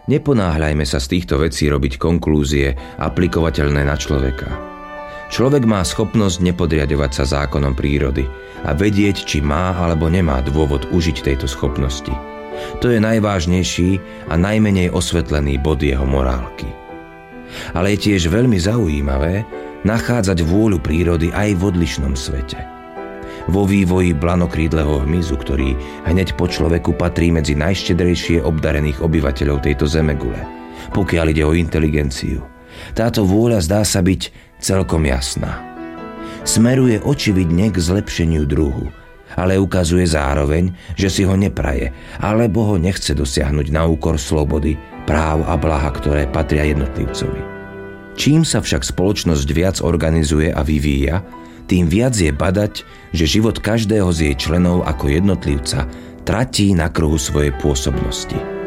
Neponáhľajme sa z týchto vecí robiť konklúzie aplikovateľné na človeka. Človek má schopnosť nepodriadovať sa zákonom prírody a vedieť, či má alebo nemá dôvod užiť tejto schopnosti. To je najvážnejší a najmenej osvetlený bod jeho morálky. Ale je tiež veľmi zaujímavé nachádzať vôľu prírody aj v odlišnom svete. Vo vývoji blanokrídleho hmyzu, ktorý hneď po človeku patrí medzi najštedrejšie obdarených obyvateľov tejto zemegule, pokiaľ ide o inteligenciu, táto vôľa zdá sa byť celkom jasná. Smeruje očividne k zlepšeniu druhu, ale ukazuje zároveň, že si ho nepraje, alebo ho nechce dosiahnuť na úkor slobody, práv a blaha, ktoré patria jednotlivcovi. Čím sa však spoločnosť viac organizuje a vyvíja, tým viac je badať, že život každého z jej členov ako jednotlivca tratí na kruhu svojej pôsobnosti.